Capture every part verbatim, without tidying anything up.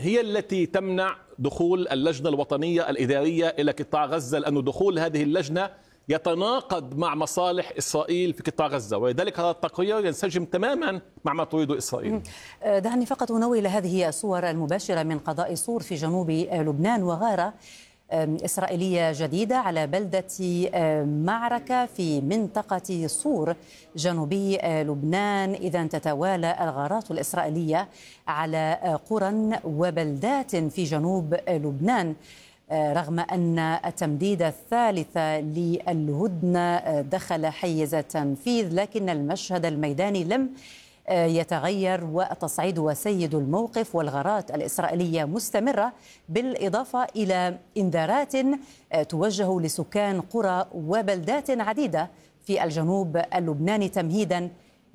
هي التي تمنع دخول اللجنة الوطنية الإدارية إلى قطاع غزة، لأن دخول هذه اللجنة يتناقض مع مصالح إسرائيل في قطاع غزة، ولذلك هذا التقرير ينسجم تماما مع ما تريده إسرائيل. دعني فقط أنوه هذه الصور المباشرة من قضاء صور في جنوب لبنان، وغارة إسرائيلية جديدة على بلدة معركة في منطقة صور جنوبي لبنان. إذا تتوالى الغارات الإسرائيلية على قرى وبلدات في جنوب لبنان، رغم أن التمديد الثالث للهدنة دخل حيز التنفيذ، لكن المشهد الميداني لم يتغير والتصعيد وسيد الموقف، والغارات الإسرائيلية مستمرة، بالإضافة إلى إنذارات توجه لسكان قرى وبلدات عديدة في الجنوب اللبناني تمهيدا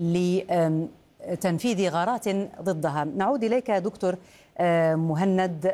لتنفيذ غارات ضدها. نعود إليك دكتور مهند،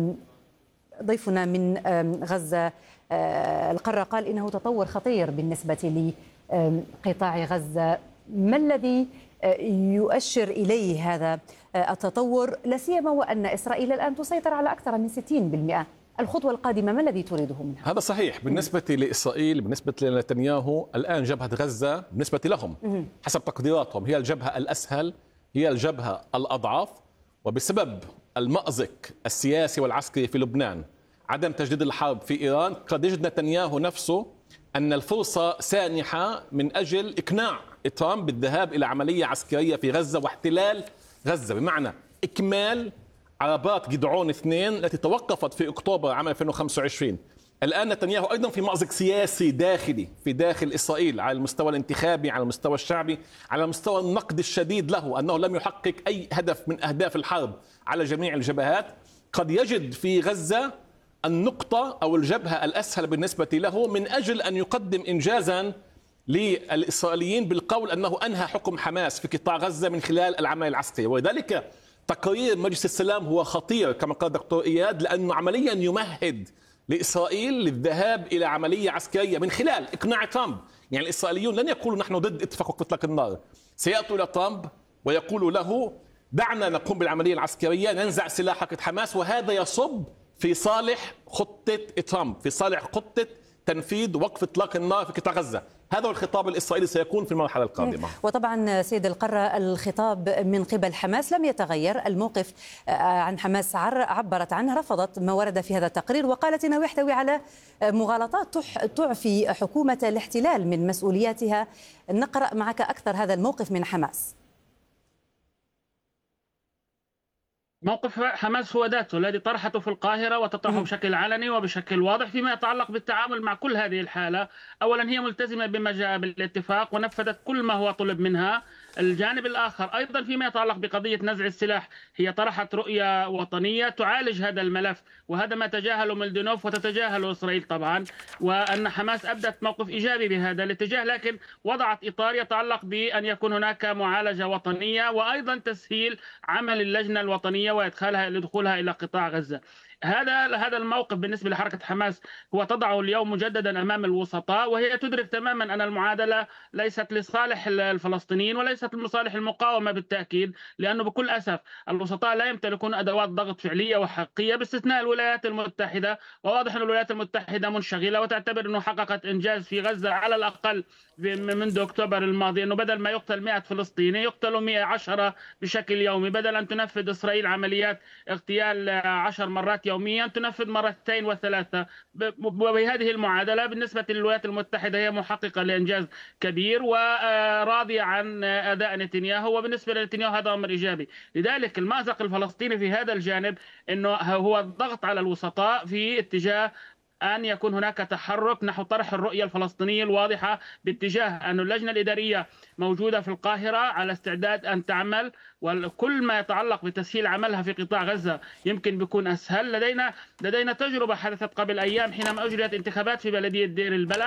ضيفنا من غزة القارة قال إنه تطور خطير بالنسبة لقطاع غزة. ما الذي يؤشر إليه هذا التطور، لا سيما وأن إسرائيل الآن تسيطر على أكثر من ستين بالمئة؟ الخطوة القادمة ما الذي تريده منها؟ هذا صحيح بالنسبة لإسرائيل. بالنسبة لنتنياهو الآن جبهة غزة بالنسبة لهم حسب تقديراتهم هي الجبهة الأسهل، هي الجبهة الأضعف، وبسبب المأزق السياسي والعسكري في لبنان، عدم تجديد الحرب في إيران، قد يجد نتنياهو نفسه أن الفرصة سانحة من أجل إقناع ترامب بالذهاب إلى عملية عسكرية في غزة واحتلال غزة، بمعنى إكمال عربات جدعون اثنين التي توقفت في أكتوبر عام ألفين وخمسة وعشرين. الآن نتنياهو أيضا في مأزق سياسي داخلي في داخل إسرائيل، على المستوى الانتخابي، على المستوى الشعبي، على مستوى النقد الشديد له أنه لم يحقق أي هدف من أهداف الحرب على جميع الجبهات. قد يجد في غزة النقطة أو الجبهة الأسهل بالنسبة له من أجل أن يقدم إنجازا للإسرائيليين بالقول أنه أنهى حكم حماس في قطاع غزة من خلال العمل العسكري. ولذلك تقرير مجلس السلام هو خطير كما قال دكتور إياد، لأنه عمليا يمهد لإسرائيل للذهاب إلى عملية عسكرية من خلال إقناع ترامب. يعني الإسرائيليون لن يقولوا نحن ضد اتفاق إطلاق النار، سيأتوا إلى ترامب ويقولوا له دعنا نقوم بالعملية العسكرية، ننزع سلاح حركة حماس، وهذا يصب في صالح خطة ترامب، في صالح خطة تنفيذ وقف إطلاق النار في قطاع غزة. هذا الخطاب الإسرائيلي سيكون في المرحلة القادمة. وطبعا سيد القرة، الخطاب من قبل حماس لم يتغير. الموقف عن حماس عبرت عنه، رفضت ما ورد في هذا التقرير وقالت إنه يحتوي على مغالطات تعفي حكومة الاحتلال من مسؤولياتها. نقرأ معك أكثر هذا الموقف من حماس. موقف حماس هو ذاته الذي طرحته في القاهرة وتطرحه بشكل علني وبشكل واضح فيما يتعلق بالتعامل مع كل هذه الحالة. أولا هي ملتزمة بما جاء بالاتفاق ونفذت كل ما هو طلب منها. الجانب الآخر أيضا فيما يتعلق بقضية نزع السلاح، هي طرحت رؤية وطنية تعالج هذا الملف، وهذا ما تجاهله ميلدينوف وتتجاهله إسرائيل طبعا، وأن حماس أبدت موقف إيجابي بهذا الاتجاه، لكن وضعت إطار يتعلق بأن يكون هناك معالجة وطنية وأيضا تسهيل عمل اللجنة الوطنية وإدخالها لدخولها إلى قطاع غزة. هذا هذا الموقف بالنسبة لحركة حماس هو تضعه اليوم مجددا أمام الوسطاء، وهي تدرك تماما أن المعادلة ليست لصالح الفلسطينيين وليست لصالح المقاومة بالتأكيد، لأنه بكل أسف الوسطاء لا يمتلكون أدوات ضغط فعلية وحقيقية باستثناء الولايات المتحدة، وواضح أن الولايات المتحدة منشغلة وتعتبر أنه حققت إنجاز في غزة على الأقل منذ أكتوبر الماضي، أنه بدل ما يقتل مئة فلسطيني يقتلوا مئة وعشرة بشكل يومي، بدل أن تنفذ إسرائيل عمليات اغتيال عشر مرات يوميا تنفذ مرتين وثلاثة. وبهذه المعادلة بالنسبة للولايات المتحدة هي محققة لإنجاز كبير وراضية عن أداء نتنياهو، وبالنسبة لنتنياهو هذا أمر إيجابي. لذلك المأزق الفلسطيني في هذا الجانب أنه هو الضغط على الوسطاء في اتجاه أن يكون هناك تحرك نحو طرح الرؤية الفلسطينية الواضحة باتجاه أن اللجنة الإدارية موجودة في القاهرة على استعداد أن تعمل، وكل ما يتعلق بتسهيل عملها في قطاع غزة يمكن بيكون أسهل. لدينا لدينا تجربة حدثت قبل أيام حينما أجريت انتخابات في بلدية دير البلح،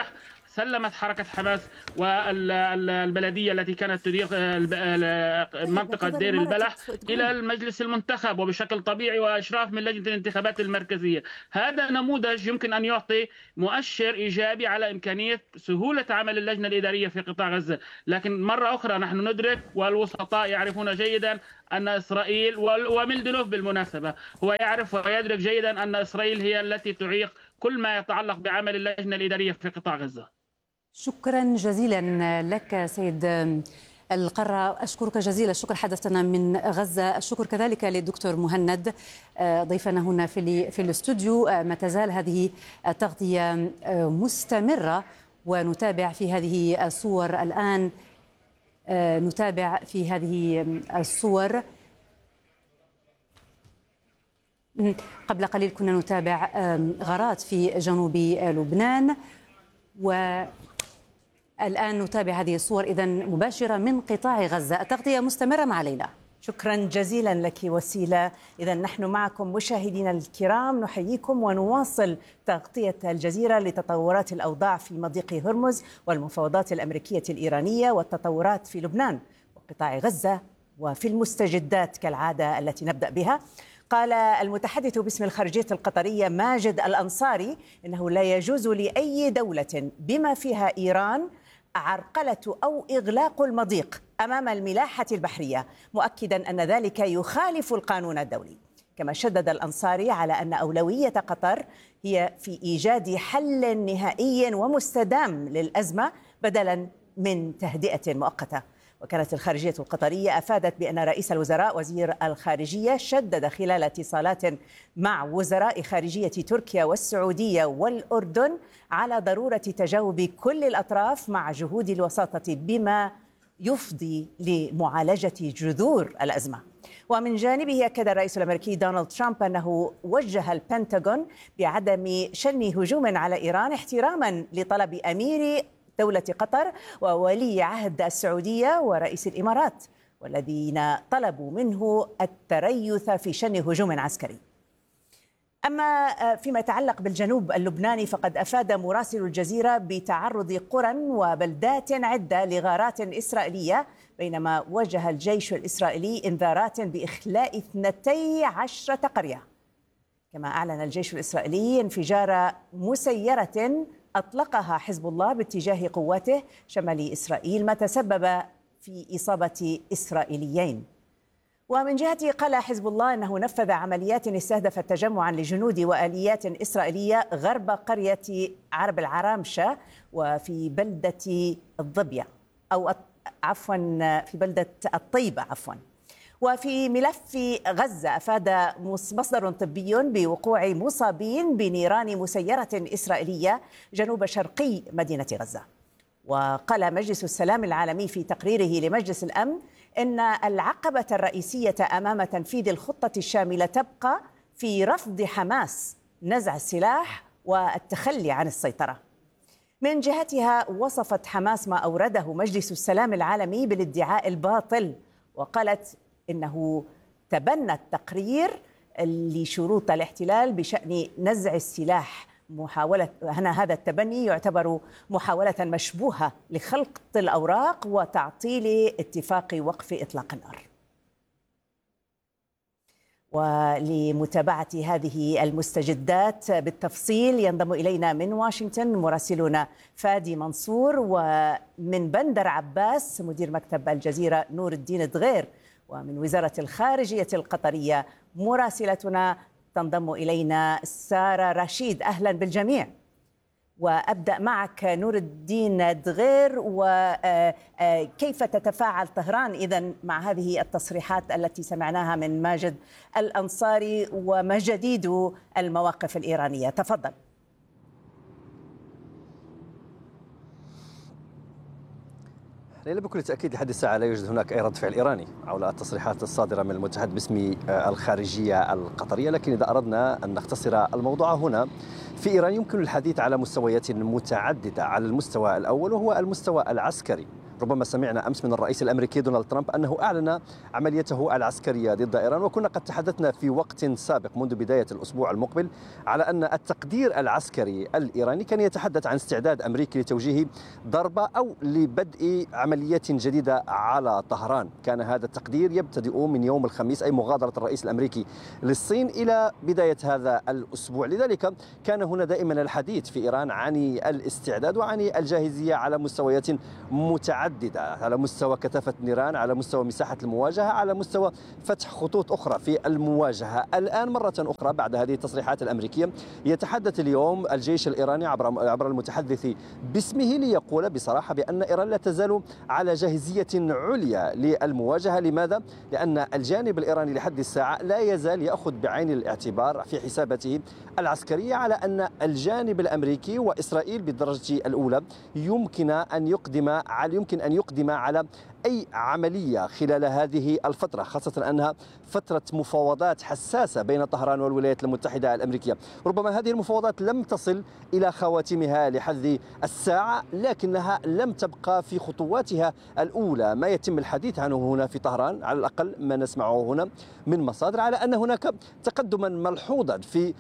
سلمت حركة حماس والبلدية التي كانت تدير منطقة دير البلح إلى المجلس المنتخب وبشكل طبيعي وإشراف من لجنة الانتخابات المركزية. هذا نموذج يمكن أن يعطي مؤشر إيجابي على إمكانية سهولة عمل اللجنة الإدارية في قطاع غزة. لكن مرة أخرى نحن ندرك والوسطاء يعرفون جيدا أن إسرائيل، وميلدنوف بالمناسبة هو يعرف ويدرك جيدا أن إسرائيل هي التي تعيق كل ما يتعلق بعمل اللجنة الإدارية في قطاع غزة. شكرا جزيلا لك سيد القرة، أشكرك جزيل الشكر. حدثنا من غزة. الشكر كذلك للدكتور مهند ضيفنا هنا في في الاستوديو. ما تزال هذه التغطية مستمرة ونتابع في هذه الصور الآن. نتابع في هذه الصور. قبل قليل كنا نتابع غارات في جنوب لبنان، والآن نتابع هذه الصور إذن مباشرة من قطاع غزة. التغطية مستمرة مع ليلى. شكرا جزيلا لك وسيلة. إذا نحن معكم مشاهدينا الكرام، نحييكم ونواصل تغطية الجزيرة لتطورات الأوضاع في مضيق هرمز والمفاوضات الأمريكية الإيرانية والتطورات في لبنان وقطاع غزة وفي المستجدات كالعادة التي نبدأ بها. قال المتحدث باسم الخارجية القطرية ماجد الأنصاري إنه لا يجوز لأي دولة بما فيها إيران عرقلة أو إغلاق المضيق أمام الملاحة البحرية، مؤكدا أن ذلك يخالف القانون الدولي. كما شدد الأنصاري على أن أولوية قطر هي في إيجاد حل نهائي ومستدام للأزمة بدلا من تهدئة مؤقتة. وكانت الخارجية القطرية أفادت بأن رئيس الوزراء وزير الخارجية شدد خلال اتصالات مع وزراء خارجية تركيا والسعودية والأردن على ضرورة تجاوب كل الأطراف مع جهود الوساطة بما يفضي لمعالجة جذور الأزمة. ومن جانبه أكد الرئيس الأمريكي دونالد ترامب أنه وجه البنتاغون بعدم شن هجوم على إيران احتراما لطلب أمير دولة قطر وولي عهد السعودية ورئيس الإمارات، والذين طلبوا منه التريث في شن هجوم عسكري. أما فيما يتعلق بالجنوب اللبناني فقد أفاد مراسل الجزيرة بتعرض قرى وبلدات عدة لغارات إسرائيلية، بينما وجه الجيش الإسرائيلي إنذارات بإخلاء اثنتي عشرة قرية. كما أعلن الجيش الإسرائيلي انفجار مسيرة أطلقها حزب الله باتجاه قواته شمال إسرائيل، ما تسبب في إصابة إسرائيليين. ومن جهته قال حزب الله أنه نفذ عمليات استهدفت تجمعا لجنود وآليات إسرائيلية غرب قرية عرب العرامشة وفي بلدة الضبية أو عفوا في بلدة الطيبة عفوا. وفي ملف غزة أفاد مصدر طبي بوقوع مصابين بنيران مسيرة إسرائيلية جنوب شرقي مدينة غزة. وقال مجلس السلام العالمي في تقريره لمجلس الأمن إن العقبة الرئيسية أمام تنفيذ الخطة الشاملة تبقى في رفض حماس نزع السلاح والتخلي عن السيطرة. من جهتها وصفت حماس ما أورده مجلس السلام العالمي بالادعاء الباطل، وقالت إنه تبنى التقرير لشروط الاحتلال بشأن نزع السلاح. محاولة هنا هذا التبني يعتبر محاولة مشبوهة لخلق الأوراق وتعطيل اتفاق وقف إطلاق النار. ولمتابعة هذه المستجدات بالتفصيل ينضم إلينا من واشنطن مراسلنا فادي منصور، ومن بندر عباس مدير مكتب الجزيرة نور الدين دغير، ومن وزارة الخارجية القطرية مراسلتنا تنضم إلينا سارة رشيد. أهلا بالجميع. وأبدأ معك نور الدين دغير، وكيف تتفاعل طهران إذن مع هذه التصريحات التي سمعناها من ماجد الأنصاري وما جديد المواقف الإيرانية؟ تفضل. ليلى، بكل تأكيد لحد الساعة لا يوجد هناك أي رد فعل إيراني حول التصريحات الصادرة من المتحدث باسم الخارجية القطرية، لكن إذا أردنا أن نختصر الموضوع هنا، في إيران يمكن الحديث على مستويات متعددة. على المستوى الأول وهو المستوى العسكري، ربما سمعنا أمس من الرئيس الأمريكي دونالد ترامب أنه أعلن عمليته العسكرية ضد إيران، وكنا قد تحدثنا في وقت سابق منذ بداية الأسبوع المقبل على أن التقدير العسكري الإيراني كان يتحدث عن استعداد أمريكي لتوجيه ضربة أو لبدء عملية جديدة على طهران. كان هذا التقدير يبتدئ من يوم الخميس، أي مغادرة الرئيس الأمريكي للصين إلى بداية هذا الأسبوع. لذلك كان هنا دائما الحديث في إيران عن الاستعداد وعن الجاهزية على مستويات متعددة، على مستوى كثافة النيران، على مستوى مساحة المواجهة، على مستوى فتح خطوط أخرى في المواجهة. الآن مرة أخرى بعد هذه التصريحات الأمريكية يتحدث اليوم الجيش الإيراني عبر عبر المتحدث باسمه ليقول بصراحة بأن إيران لا تزال على جاهزية عليا للمواجهة. لماذا؟ لأن الجانب الإيراني لحد الساعة لا يزال يأخذ بعين الاعتبار في حساباته العسكرية على أن الجانب الأمريكي وإسرائيل بالدرجة الأولى يمكن أن يقدم على يمكن أن يقدم على أي عملية خلال هذه الفترة، خاصة أنها فترة مفاوضات حساسة بين طهران والولايات المتحدة الأمريكية. ربما هذه المفاوضات لم تصل إلى خواتمها لحد الساعة، لكنها لم تبقى في خطواتها الأولى. ما يتم الحديث عنه هنا في طهران على الأقل ما نسمعه هنا من مصادر على أن هناك تقدما ملحوظا في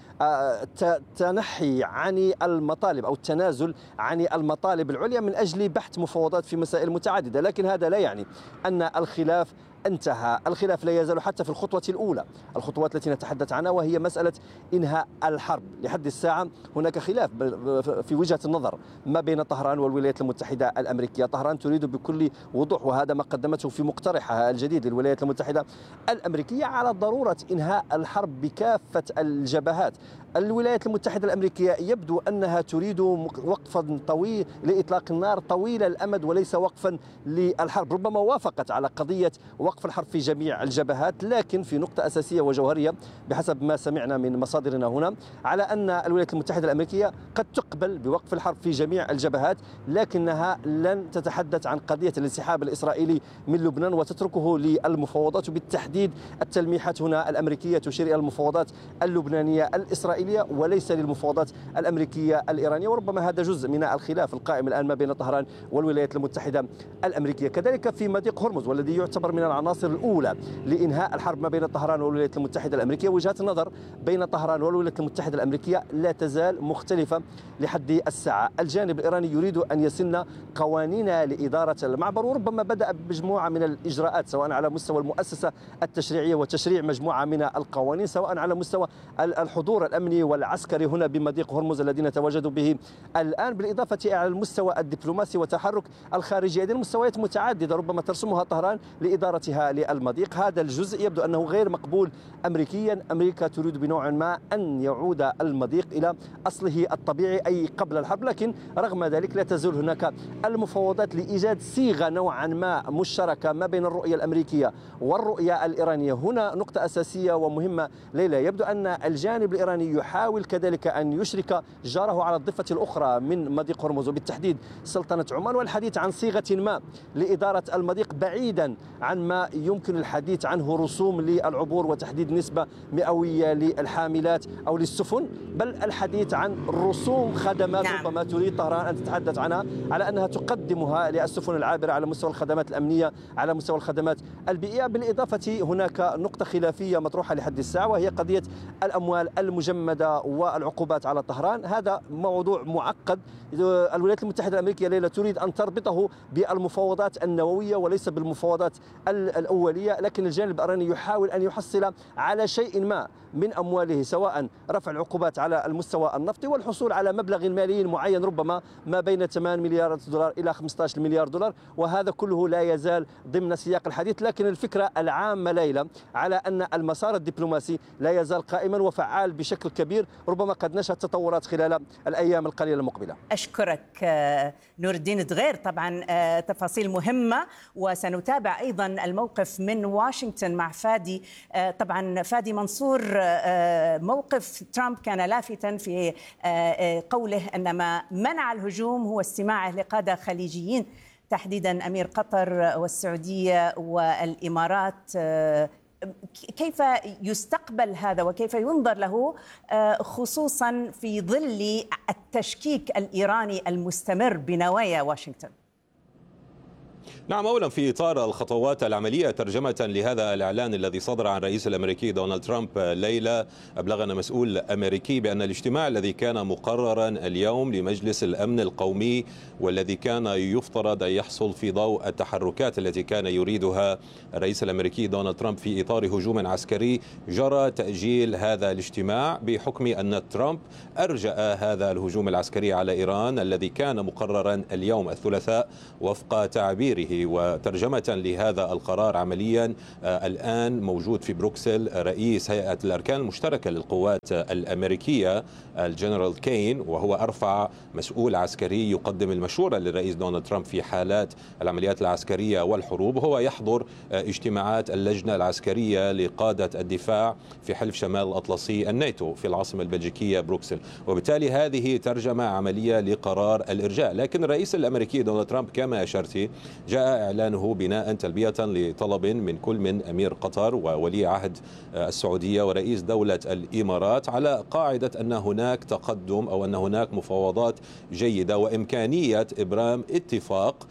تنحي عن المطالب أو التنازل عن المطالب العليا من أجل بحث مفاوضات في مسائل متعددة، لكن هذا لا يعني أن الخلاف انتهى. الخلاف لا يزال حتى في الخطوة الأولى، الخطوات التي نتحدث عنها، وهي مسألة إنهاء الحرب. لحد الساعة هناك خلاف في وجهة النظر ما بين طهران والولايات المتحدة الأمريكية. طهران تريد بكل وضوح، وهذا ما قدمته في مقترحها الجديد للولايات المتحدة الأمريكية، على ضرورة إنهاء الحرب بكافة الجبهات. الولايات المتحدة الأمريكية يبدو أنها تريد وقفا طويل لإطلاق النار طويل الأمد وليس وقفا للحرب. ربما وافقت على قضية وقف الحرب في جميع الجبهات، لكن في نقطة أساسية وجوهرية بحسب ما سمعنا من مصادرنا هنا على أن الولايات المتحدة الأمريكية قد تقبل بوقف الحرب في جميع الجبهات، لكنها لن تتحدث عن قضية الانسحاب الإسرائيلي من لبنان وتتركه للمفاوضات، وبالتحديد التلميحات هنا الأمريكية تشير إلى المفاوضات اللبنانية الإسرائيلية وليس للمفاوضات الأمريكية الإيرانية. وربما هذا جزء من الخلاف القائم الآن ما بين طهران والولايات المتحدة الأمريكية. كذلك في مضيق هرمز، والذي يعتبر من العناصر الأولى لإنهاء الحرب ما بين طهران والولايات المتحدة الأمريكية، وجهات النظر بين طهران والولايات المتحدة الأمريكية لا تزال مختلفة لحد الساعة. الجانب الإيراني يريد أن يسن قوانين لإدارة المعبر، وربما بدأ بمجموعة من الإجراءات سواء على مستوى المؤسسة التشريعية وتشريع مجموعة من القوانين، سواء على مستوى الحضور الأمني والعسكري هنا بمضيق هرمز الذي نتواجد به الآن، بالإضافة إلى المستوى الدبلوماسي وتحرك الخارجية. هذه المستويات متعددة ربما ترسمها طهران لإدارتها للمضيق. هذا الجزء يبدو أنه غير مقبول أمريكيا. أمريكا تريد بنوع ما أن يعود المضيق إلى أصله الطبيعي أي قبل الحرب، لكن رغم ذلك لا تزال هناك المفاوضات لإيجاد صيغة نوعا ما مشتركة ما بين الرؤية الأمريكية والرؤية الإيرانية. هنا نقطة أساسية ومهمة ليلى، يبدو أن الجانب الإيراني يحاول كذلك أن يشرك جاره على الضفة الأخرى من مضيق هرمز وبالتحديد سلطنة عمان، والحديث عن صيغة ما لإدارة المضيق بعيدا عن ما يمكن الحديث عنه رسوم للعبور وتحديد نسبة مئوية للحاملات أو للسفن، بل الحديث عن رسوم خدمات. نعم. ربما تريد طهران أن تتحدث عنها على أنها تقدمها للسفن العابرة على مستوى الخدمات الأمنية، على مستوى الخدمات البيئية. بالإضافة هناك نقطة خلافية مطروحة لحد الساعة، وهي قضية الأموال المجمدة والعقوبات على طهران. هذا موضوع معقد. الولايات المتحدة الأمريكية ليلة تريد أن تربطه بالمفاوضات النووية وليس بالمفاوضات الأولية، لكن الجانب الإيراني يحاول أن يحصل على شيء ما من أمواله، سواء رفع العقوبات على المستوى النفطي والحصول على مبلغ مالي معين ربما ما بين ثمانية مليار دولار إلى خمسة عشر مليار دولار، وهذا كله لا يزال ضمن سياق الحديث. لكن الفكرة العامة ليلى على أن المسار الدبلوماسي لا يزال قائما وفعال بشكل كبير، ربما قد نشهد تطورات خلال الأيام القليلة المقبلة. أشكرك نور الدين دغير، طبعا تفاصيل مهمة، وسنتابع أيضا الموقف من واشنطن مع فادي. طبعا فادي منصور، موقف ترامب كان لافتا في قوله أن ما منع الهجوم هو استماعه لقادة خليجيين، تحديدا أمير قطر والسعودية والإمارات. كيف يستقبل هذا وكيف ينظر له، خصوصا في ظل التشكيك الإيراني المستمر بنوايا واشنطن؟ نعم، أولا في إطار الخطوات العملية ترجمة لهذا الإعلان الذي صدر عن الرئيس الأمريكي دونالد ترامب ليلة، أبلغنا مسؤول أمريكي بأن الاجتماع الذي كان مقررا اليوم لمجلس الأمن القومي والذي كان يفترض أن يحصل في ضوء التحركات التي كان يريدها الرئيس الأمريكي دونالد ترامب في إطار هجوم عسكري، جرى تأجيل هذا الاجتماع بحكم أن ترامب أرجأ هذا الهجوم العسكري على إيران الذي كان مقررا اليوم الثلاثاء وفق تعبيره. وترجمة لهذا القرار عمليا الآن موجود في بروكسل رئيس هيئة الأركان المشتركة للقوات الأمريكية الجنرال كين، وهو أرفع مسؤول عسكري يقدم المشورة للرئيس دونالد ترامب في حالات العمليات العسكرية والحروب. هو يحضر اجتماعات اللجنة العسكرية لقادة الدفاع في حلف شمال الأطلسي الناتو في العاصمة البلجيكية بروكسل، وبالتالي هذه ترجمة عملية لقرار الإرجاء. لكن الرئيس الأمريكي دونالد ترامب كما أشرت جاء إعلانه بناء تلبية لطلب من كل من أمير قطر وولي عهد السعودية ورئيس دولة الإمارات على قاعدة أن هناك تقدم أو أن هناك مفاوضات جيدة وإمكانية إبرام اتفاق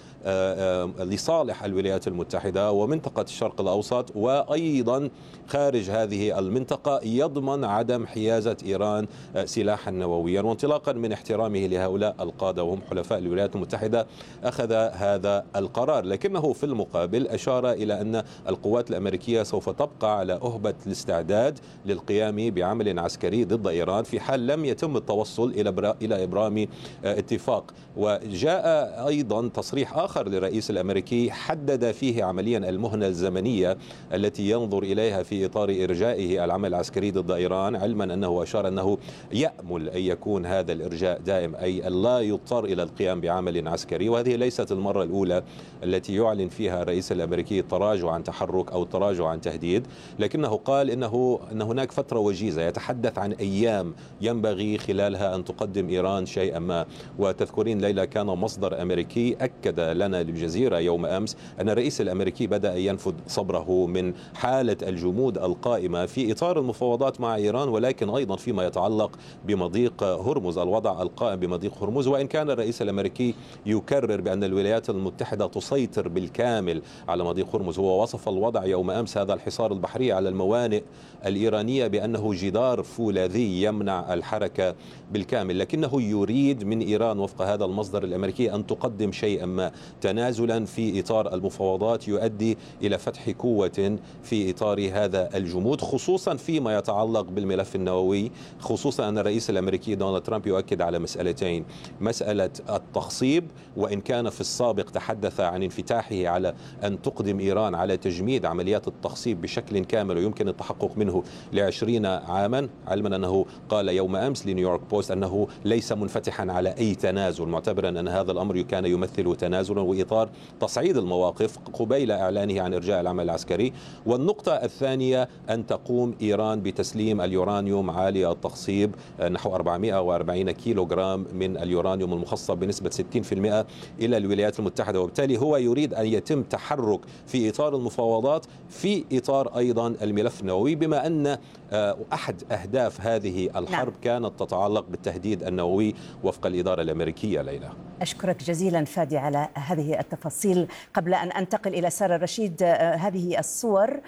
لصالح الولايات المتحدة ومنطقة الشرق الأوسط وأيضا خارج هذه المنطقة يضمن عدم حيازة إيران سلاحا نوويا. وانطلاقا من احترامه لهؤلاء القادة وهم حلفاء الولايات المتحدة أخذ هذا القرار، لكنه في المقابل أشار إلى أن القوات الأمريكية سوف تبقى على أهبة الاستعداد للقيام بعمل عسكري ضد إيران في حال لم يتم التوصل إلى إلى إبرام اتفاق. وجاء أيضا تصريح آخر للرئيس الأمريكي حدد فيه عمليا المهنة الزمنية التي ينظر إليها في إطار إرجائه العمل العسكري ضد إيران، علما أنه أشار أنه يأمل أن يكون هذا الإرجاء دائم، أي لا يضطر إلى القيام بعمل عسكري. وهذه ليست المرة الأولى التي يعلن فيها الرئيس الأمريكي التراجع عن تحرك أو التراجع عن تهديد، لكنه قال إنه أن هناك فترة وجيزة يتحدث عن أيام ينبغي خلالها أن تقدم إيران شيئا ما. وتذكرين ليلى كان مصدر أمريكي أكد لنا للجزيرة يوم أمس أن الرئيس الأمريكي بدأ ينفذ صبره من حالة الجمود القائمة في إطار المفاوضات مع إيران، ولكن أيضا فيما يتعلق بمضيق هرمز، الوضع القائم بمضيق هرمز. وإن كان الرئيس الأمريكي يكرر بأن الولايات المتحدة تسيطر بالكامل على مضيق هرمز، هو وصف الوضع يوم أمس هذا الحصار البحري على الموانئ الإيرانية بأنه جدار فولاذي يمنع الحركة بالكامل، لكنه يريد من إيران وفق هذا المصدر الأمريكي أن تقدم شيئا ما تنازلا في إطار المفاوضات يؤدي إلى فتح قوة في إطار هذا الجمود، خصوصا فيما يتعلق بالملف النووي، خصوصا أن الرئيس الأمريكي دونالد ترامب يؤكد على مسألتين: مسألة التخصيب، وإن كان في السابق تحدث عن انفتاحه على أن تقدم إيران على تجميد عمليات التخصيب بشكل كامل ويمكن التحقق منه لعشرين عاما، علما أنه قال يوم أمس لنيويورك بوست أنه ليس منفتحا على أي تنازل، معتبرا أن هذا الأمر كان يمثل تنازلا وإطار تصعيد المواقف قبيل إعلانه عن إرجاء العمل العسكري. والنقطة الثانية أن تقوم إيران بتسليم اليورانيوم عالي التخصيب نحو أربعمائة وأربعين كيلوغرام من اليورانيوم المخصب بنسبة ستين بالمئة إلى الولايات المتحدة، وبالتالي هو يريد أن يتم تحرك في إطار المفاوضات في إطار أيضا الملف النووي، بما أن أحد أهداف هذه الحرب نعم. كانت تتعلق بالتهديد النووي وفق الإدارة الأمريكية. ليلى، أشكرك جزيلا فادي على هذه التفاصيل. قبل أن أنتقل إلى سارة رشيد، هذه الصور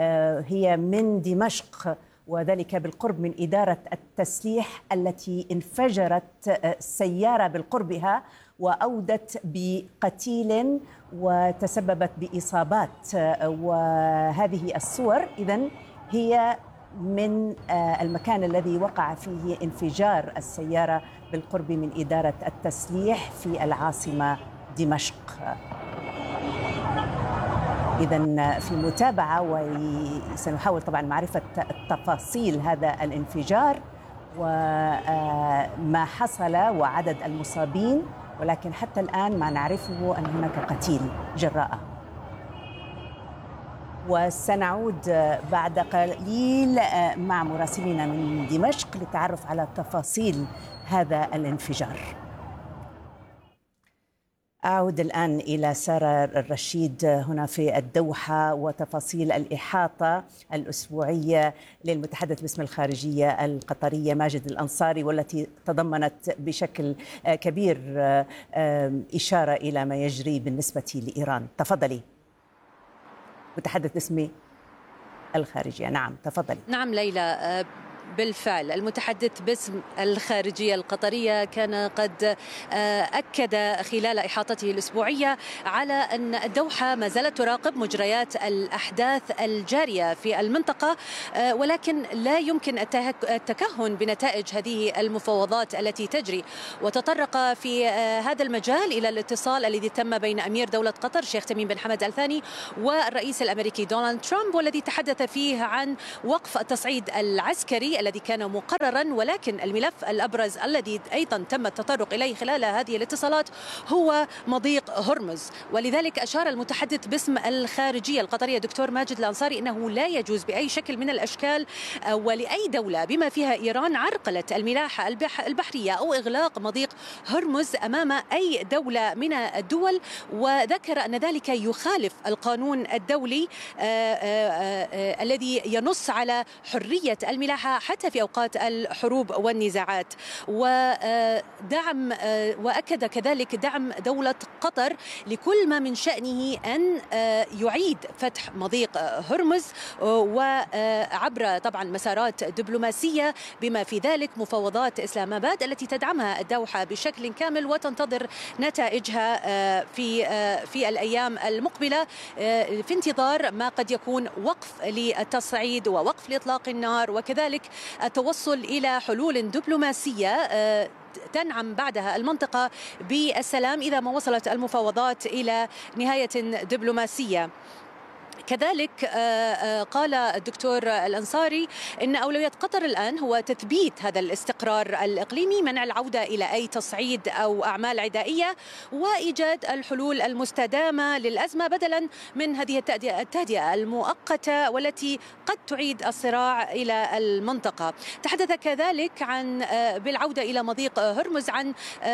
هي من دمشق وذلك بالقرب من إدارة التسليح التي انفجرت سيارة بالقربها وأودت بقتيل وتسببت بإصابات. وهذه الصور إذن هي من المكان الذي وقع فيه انفجار السيارة بالقرب من إدارة التسليح في العاصمة دمشق. إذن في متابعة وسنحاول طبعا معرفة تفاصيل هذا الانفجار وما حصل وعدد المصابين، ولكن حتى الآن ما نعرفه أن هناك قتيل جراءه. وسنعود بعد قليل مع مراسلين من دمشق للتعرف على تفاصيل هذا الانفجار. أعود الآن إلى سارة الرشيد هنا في الدوحة وتفاصيل الإحاطة الأسبوعية للمتحدث باسم الخارجية القطرية ماجد الأنصاري، والتي تضمنت بشكل كبير إشارة إلى ما يجري بالنسبة لإيران. تفضلي متحدث باسم الخارجية. نعم تفضلي. نعم ليلى، بالفعل المتحدث باسم الخارجية القطرية كان قد أكد خلال إحاطته الأسبوعية على أن الدوحة ما زالت تراقب مجريات الأحداث الجارية في المنطقة، ولكن لا يمكن التكهن بنتائج هذه المفاوضات التي تجري. وتطرق في هذا المجال إلى الاتصال الذي تم بين أمير دولة قطر الشيخ تميم بن حمد آل ثاني والرئيس الأمريكي دونالد ترامب، والذي تحدث فيه عن وقف التصعيد العسكري الذي كان مقررا، ولكن الملف الأبرز الذي أيضا تم التطرق إليه خلال هذه الاتصالات هو مضيق هرمز. ولذلك أشار المتحدث باسم الخارجية القطرية دكتور ماجد الأنصاري أنه لا يجوز بأي شكل من الأشكال ولأي دولة بما فيها إيران عرقلة الملاحة البحرية أو إغلاق مضيق هرمز أمام أي دولة من الدول، وذكر أن ذلك يخالف القانون الدولي الذي ينص على حرية الملاحة حتى في أوقات الحروب والنزاعات. ودعم وأكد كذلك دعم دولة قطر لكل ما من شأنه أن يعيد فتح مضيق هرمز وعبر طبعا مسارات دبلوماسية بما في ذلك مفاوضات إسلام آباد التي تدعمها الدوحة بشكل كامل وتنتظر نتائجها في في الأيام المقبلة في انتظار ما قد يكون وقف للتصعيد ووقف لإطلاق النار، وكذلك التوصل إلى حلول دبلوماسية تنعم بعدها المنطقة بالسلام إذا ما وصلت المفاوضات إلى نهاية دبلوماسية. كذلك قال الدكتور الأنصاري إن أولوية قطر الآن هو تثبيت هذا الاستقرار الإقليمي، منع العودة إلى أي تصعيد أو أعمال عدائية، وإيجاد الحلول المستدامة للأزمة بدلا من هذه التهدئة المؤقتة والتي قد تعيد الصراع إلى المنطقة. تحدث كذلك عن بالعودة إلى مضيق هرمز عن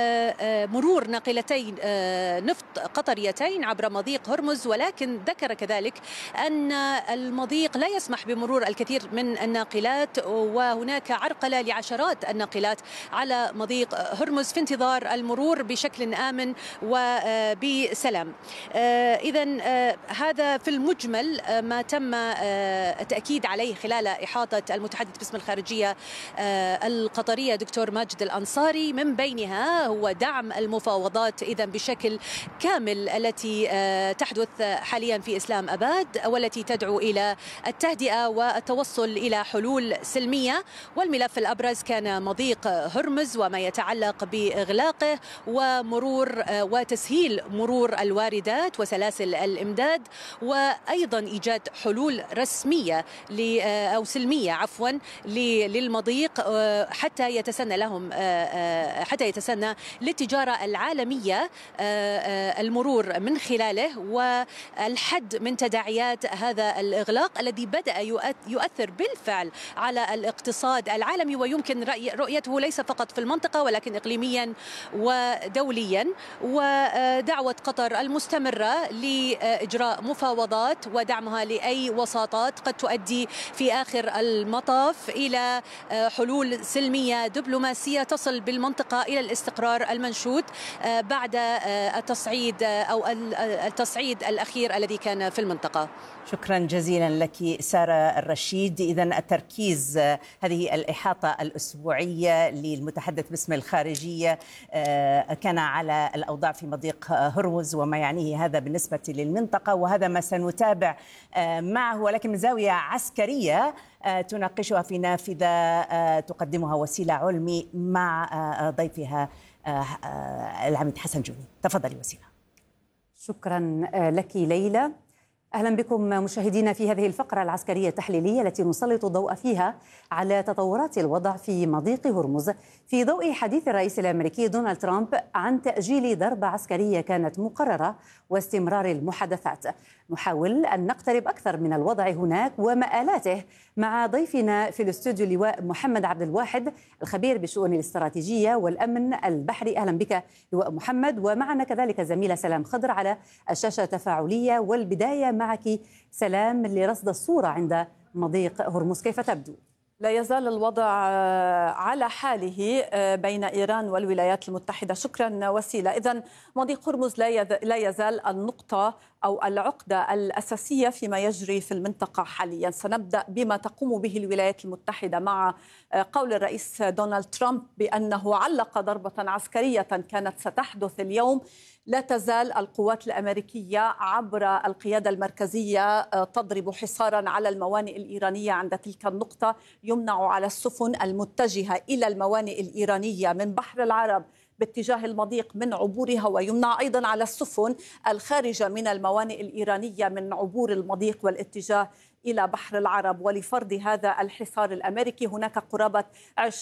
مرور ناقلتين نفط قطريتين عبر مضيق هرمز، ولكن ذكر كذلك أن المضيق لا يسمح بمرور الكثير من الناقلات، وهناك عرقلة لعشرات الناقلات على مضيق هرمز في انتظار المرور بشكل آمن وبسلام. إذن هذا في المجمل ما تم التأكيد عليه خلال إحاطة المتحدث باسم الخارجية القطرية دكتور ماجد الأنصاري، من بينها هو دعم المفاوضات إذن بشكل كامل التي تحدث حاليا في إسلام آباد والتي تدعو إلى التهدئة والتوصل إلى حلول سلمية. والملف الأبرز كان مضيق هرمز وما يتعلق بإغلاقه ومرور وتسهيل مرور الواردات وسلاسل الإمداد، وأيضا إيجاد حلول رسمية أو سلمية عفوا للمضيق حتى يتسنى لهم حتى يتسنى للتجارة العالمية المرور من خلاله، والحد من تداعيات هذا الإغلاق الذي بدأ يؤثر بالفعل على الاقتصاد العالمي، ويمكن رؤيته ليس فقط في المنطقة ولكن إقليميا ودوليا. ودعوة قطر المستمرة لإجراء مفاوضات ودعمها لأي وساطات قد تؤدي في آخر المطاف إلى حلول سلمية دبلوماسية تصل بالمنطقة إلى الاستقرار المنشود بعد التصعيد أو التصعيد الأخير الذي كان في المنطقة. شكرا جزيلا لك سارة الرشيد. إذن التركيز هذه الإحاطة الأسبوعية للمتحدث باسم الخارجية كان على الأوضاع في مضيق هرمز وما يعنيه هذا بالنسبة للمنطقة، وهذا ما سنتابع معه ولكن من زاوية عسكرية تناقشها في نافذة تقدمها وسيلة علمي مع ضيفها العميد حسن جوني. تفضلي وسيلة. شكرا لك ليلى. أهلا بكم مشاهدينا في هذه الفقرة العسكرية التحليلية التي نسلط الضوء فيها على تطورات الوضع في مضيق هرمز في ضوء حديث الرئيس الأمريكي دونالد ترامب عن تأجيل ضربة عسكرية كانت مقررة واستمرار المحادثات. نحاول أن نقترب أكثر من الوضع هناك ومآلاته مع ضيفنا في الاستوديو اللواء محمد عبد الواحد الخبير بالشؤون الاستراتيجية والأمن البحري. أهلا بك لواء محمد. ومعنا كذلك زميلة سلام خضر على الشاشة التفاعلية. والبداية معك سلام لرصد الصورة عند مضيق هرمز، كيف تبدو؟ لا يزال الوضع على حاله بين إيران والولايات المتحدة. شكرا وسيلة. إذن مضيق هرمز لا يزال النقطة أو العقدة الأساسية فيما يجري في المنطقة حاليا. سنبدأ بما تقوم به الولايات المتحدة مع قول الرئيس دونالد ترامب بأنه علق ضربة عسكرية كانت ستحدث اليوم. لا تزال القوات الأمريكية عبر القيادة المركزية تضرب حصارا على الموانئ الإيرانية عند تلك النقطة، يمنع على السفن المتجهة إلى الموانئ الإيرانية من بحر العرب باتجاه المضيق من عبورها، ويمنع أيضا على السفن الخارجة من الموانئ الإيرانية من عبور المضيق والاتجاه إلى بحر العرب. ولفرض هذا الحصار الأمريكي هناك قرابة